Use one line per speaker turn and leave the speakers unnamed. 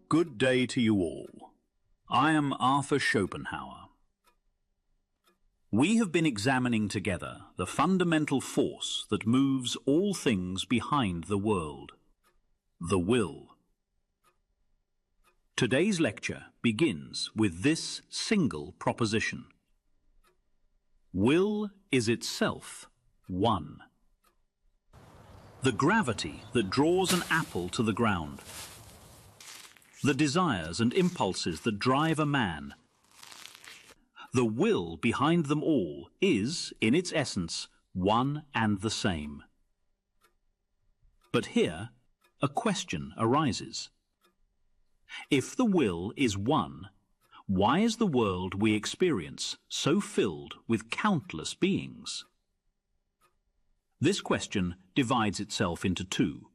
Good day to you all. I am Arthur Schopenhauer. We have been examining together the fundamental force that moves all things behind the world, the will. Today's lecture begins with this single proposition. Will is itself one. The gravity that draws an apple to the ground, the desires and impulses that drive a man, the will behind them all is, in its essence, one and the same. But here, a question arises. If the will is one, why is the world we experience so filled with countless beings? This question divides itself into two.